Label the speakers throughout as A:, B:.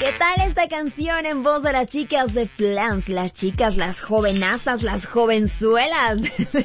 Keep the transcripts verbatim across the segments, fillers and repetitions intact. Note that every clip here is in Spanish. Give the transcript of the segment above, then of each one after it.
A: ¿Qué tal esta canción en voz de las chicas de Flans? Las chicas, las jovenazas, las jovenzuelas.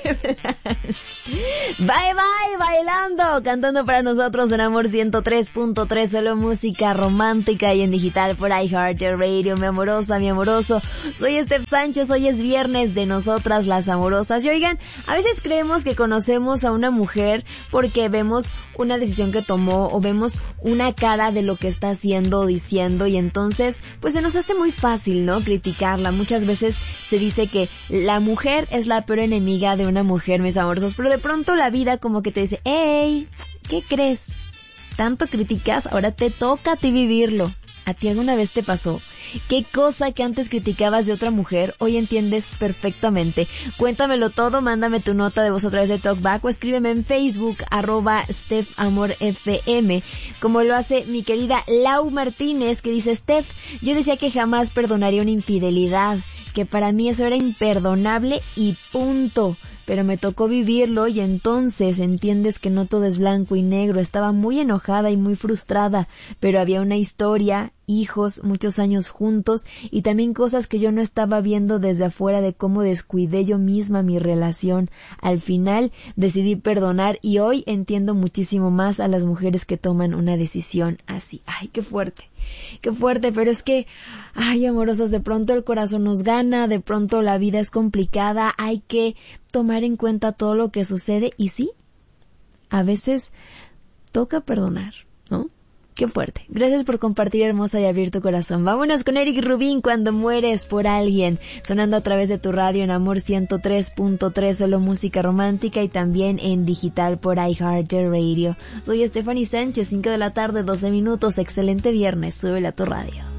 A: Bye bye, bailando, cantando para nosotros en Amor ciento tres punto tres, solo música romántica y en digital por iHeartRadio. Mi amorosa, mi amoroso, soy Steph Sánchez, hoy es viernes de nosotras las amorosas. Y oigan, a veces creemos que conocemos a una mujer porque vemos una decisión que tomó o vemos una cara de lo que está haciendo o diciendo, y entonces pues se nos hace muy fácil, ¿no?, criticarla. Muchas veces se dice que la mujer es la peor enemiga de una mujer, mis amorosos, pero de pronto la vida como que te dice, hey, ¿qué crees? Tanto criticas, ahora te toca a ti vivirlo. ¿A ti alguna vez te pasó? ¿Qué cosa que antes criticabas de otra mujer hoy entiendes perfectamente? Cuéntamelo todo, mándame tu nota de voz a través de Talkback o escríbeme en Facebook, arroba StephAmorFM, como lo hace mi querida Lau Martínez, que dice, Steph, yo decía que jamás perdonaría una infidelidad, que para mí eso era imperdonable y punto. Pero me tocó vivirlo y entonces entiendes que no todo es blanco y negro. Estaba muy enojada y muy frustrada, pero había una historia, hijos, muchos años juntos y también cosas que yo no estaba viendo desde afuera de cómo descuidé yo misma mi relación. Al final decidí perdonar y hoy entiendo muchísimo más a las mujeres que toman una decisión así. Ay, qué fuerte. Qué fuerte, pero es que, ay, amorosos, de pronto el corazón nos gana, de pronto la vida es complicada, hay que tomar en cuenta todo lo que sucede y sí, a veces toca perdonar, ¿no? Qué fuerte. Gracias por compartir, hermosa, y abrir tu corazón. Vámonos con Eric Rubin, Cuando mueres por alguien, sonando a través de tu radio en Amor ciento tres punto tres, solo música romántica, y también en digital por iHeartRadio. Soy Stephanie Sánchez, cinco de la tarde, doce minutos. Excelente viernes. Súbele a tu radio.